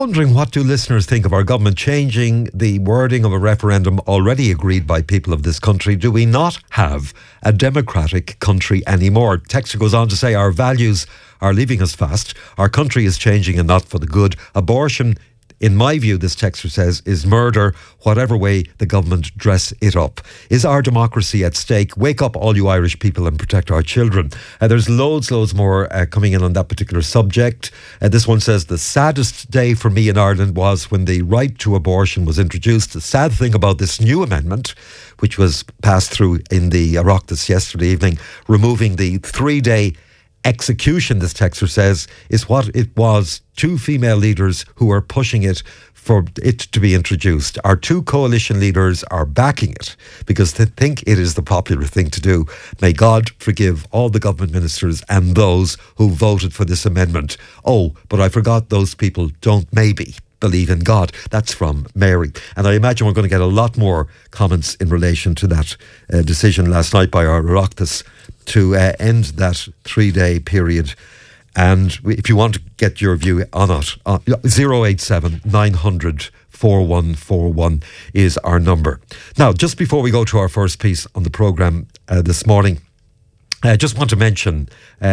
Wondering, what do listeners think of our government changing the wording of a referendum already agreed by people of this country? Do we not have a democratic country anymore? Texter goes on to say our values are leaving us fast. Our country is changing and not for the good. Abortion, in my view, this texter says, is murder, whatever way the government dress it up. Is our democracy at stake? Wake up, all you Irish people, and protect our children. There's loads more coming in on that particular subject. This one says, the saddest day for me in Ireland was when the right to abortion was introduced. The sad thing about this new amendment, which was passed through in the Oireachtas yesterday evening, removing the 3-day execution, this texter says, is what it was two female leaders who are pushing it for it to be introduced. Our two coalition leaders are backing it because they think it is the popular thing to do. May God forgive all the government ministers and those who voted for this amendment. Oh, but I forgot those people don't maybe believe in God. That's from Mary. And I imagine we're going to get a lot more comments in relation to that decision last night by our Oireachtas to end that 3-day period. And if you want to get your view on it, 087 900 4141 is our number. Now, just before we go to our first piece on the programme this morning, I just want to mention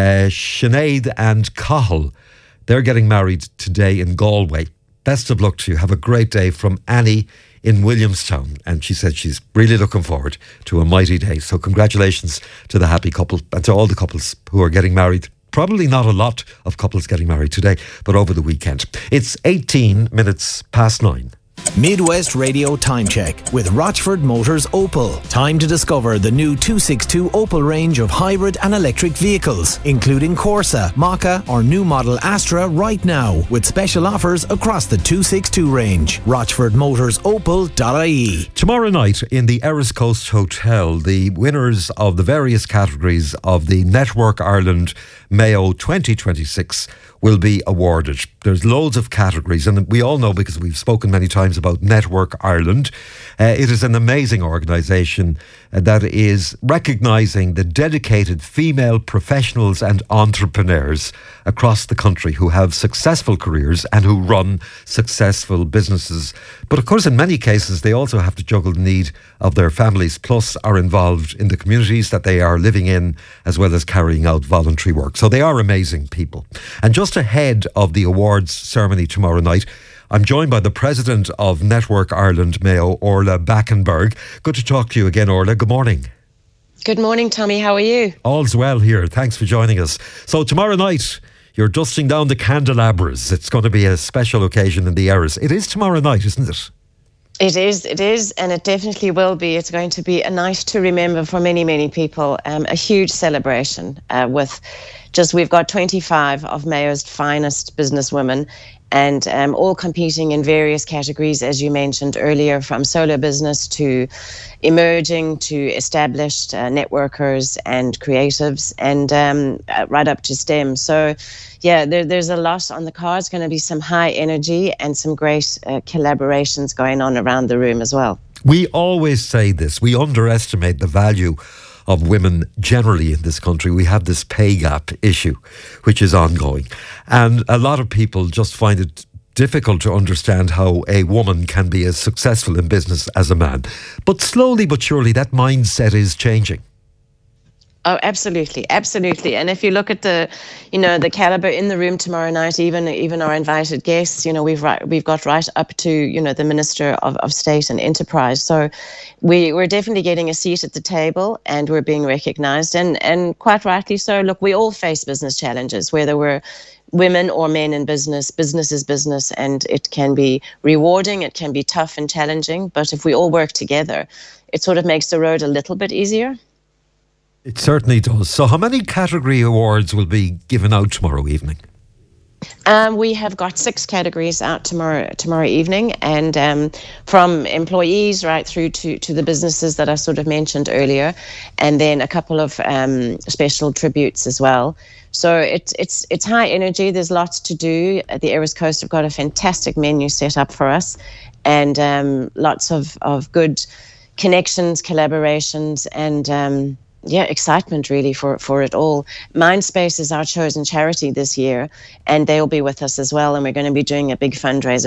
Sinead and Cathal. They're getting married today in Galway. Best of luck to you. Have a great day, from Annie in Williamstown. And she said she's really looking forward to a mighty day. So congratulations to the happy couple and to all the couples who are getting married. Probably not a lot of couples getting married today, but over the weekend. It's 18 minutes past 9. Midwest Radio Time Check with Rochford Motors Opel. Time to discover the new 262 Opel range of hybrid and electric vehicles, including Corsa, Maka or new model Astra right now, with special offers across the 262 range. RochfordMotorsOpel.ie. Tomorrow night in the Erris Coast Hotel, the winners of the various categories of the Network Ireland Mayo 2026 will be awarded. There's loads of categories, and we all know, because we've spoken many times about Network Ireland, it is an amazing organisation that is recognising the dedicated female professionals and entrepreneurs across the country who have successful careers and who run successful businesses. But of course, in many cases, they also have to juggle the need of their families, plus are involved in the communities that they are living in, as well as carrying out voluntary work. So they are amazing people. And just ahead of the awards ceremony tomorrow night, I'm joined by the President of Network Ireland Mayo, Orla Backenberg. Good to talk to you again, Orla. Good morning. Good morning, Tommy. How are you? All's well here. Thanks for joining us. So tomorrow night, you're dusting down the candelabras. It's going to be a special occasion in the Erris. It is tomorrow night, isn't it? It is, and it definitely will be. It's going to be a night to remember for many, many people. A huge celebration we've got 25 of Mayo's finest businesswomen, and all competing in various categories, as you mentioned earlier, from solo business to emerging to established networkers and creatives, and right up to STEM. So, yeah, there's a lot on the cards. Going to be some high energy and some great collaborations going on around the room as well. We always say this. We underestimate the value of women generally in this country. We have this pay gap issue, which is ongoing. And a lot of people just find it difficult to understand how a woman can be as successful in business as a man. But slowly but surely, that mindset is changing. Oh, absolutely. And if you look at the caliber in the room tomorrow night, even our invited guests, we've got right up to, the Minister of State and Enterprise. So we're definitely getting a seat at the table, and we're being recognised, and quite rightly so. Look, we all face business challenges, whether we're women or men in business. Business is business, and it can be rewarding, it can be tough and challenging, but if we all work together, it sort of makes the road a little bit easier. It certainly does. So how many category awards will be given out tomorrow evening? We have got 6 categories out tomorrow evening, and from employees right through to the businesses that I sort of mentioned earlier, and then a couple of special tributes as well. So it's high energy. There's lots to do. The Erris Coast have got a fantastic menu set up for us, and lots of good connections, collaborations, and excitement really for it all. Mindspace is our chosen charity this year, and they'll be with us as well, and we're going to be doing a big fundraiser